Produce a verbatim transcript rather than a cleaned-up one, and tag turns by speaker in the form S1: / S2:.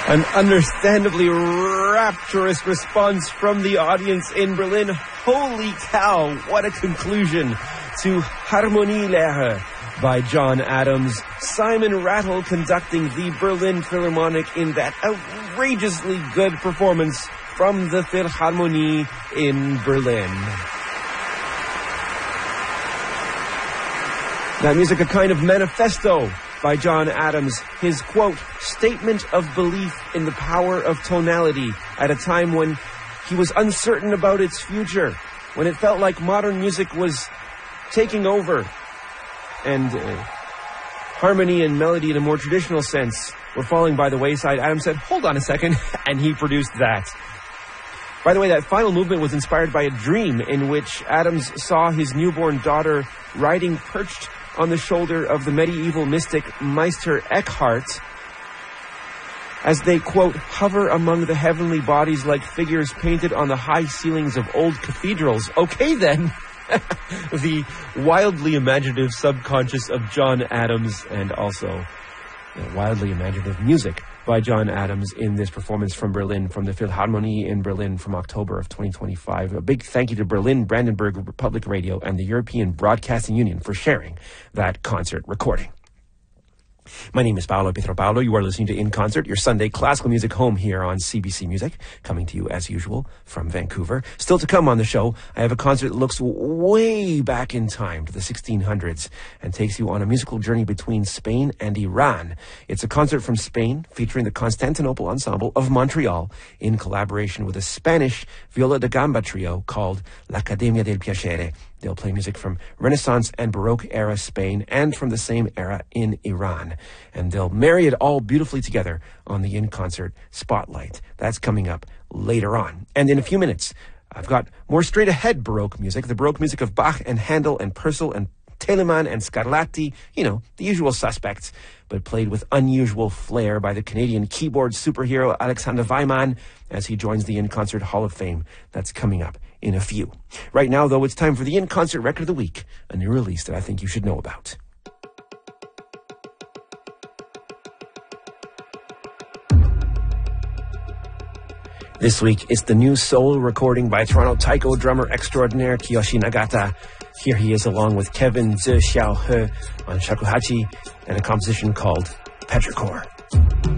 S1: An understandably rapturous response from the audience in Berlin. Holy cow, what a conclusion to Harmonielehre by John Adams. Simon Rattle conducting the Berlin Philharmonic in that outrageously good performance from the Philharmonie in Berlin. That music, a kind of manifesto by John Adams, his, quote, statement of belief in the power of tonality at a time when he was uncertain about its future, when it felt like modern music was taking over, and uh, harmony and melody in a more traditional sense were falling by the wayside. Adams said, hold on a second, and he produced that. By the way, that final movement was inspired by a dream in which Adams saw his newborn daughter riding perched on the shoulder of the medieval mystic Meister Eckhart as they, quote, hover among the heavenly bodies like figures painted on the high ceilings of old cathedrals. Okay, then. The wildly imaginative subconscious of John Adams, and also uh, wildly imaginative music by John Adams in this performance from Berlin, from the Philharmonie in Berlin from October of twenty twenty-five. A big thank you to Berlin Brandenburg Public Radio and the European Broadcasting Union for sharing that concert recording. My name is Paolo Pietropaulo. You are listening to In Concert, your Sunday classical music home here on C B C Music, coming to you as usual from Vancouver. Still to come on the show, I have a concert that looks way back in time to the sixteen hundreds and takes you on a musical journey between Spain and Iran. It's a concert from Spain featuring the Constantinople Ensemble of Montreal in collaboration with a Spanish viola da gamba trio called L'Accademia del Piacere. They'll play music from Renaissance and Baroque era Spain and from the same era in Iran. And they'll marry it all beautifully together on the In Concert Spotlight. That's coming up later on. And in a few minutes, I've got more straight ahead Baroque music, the Baroque music of Bach and Handel and Purcell and Telemann and Scarlatti, you know, the usual suspects, but played with unusual flair by the Canadian keyboard superhero Alexander Weimann as he joins the In Concert Hall of Fame. That's coming up in a few. Right now, though, it's time for the In Concert Record of the Week, a new release that I think you should know about. This week, it's the new solo recording by Toronto taiko drummer extraordinaire Kiyoshi Nagata. Here he is along with Kevin Zhe Xiao He on shakuhachi and a composition called Petrichor.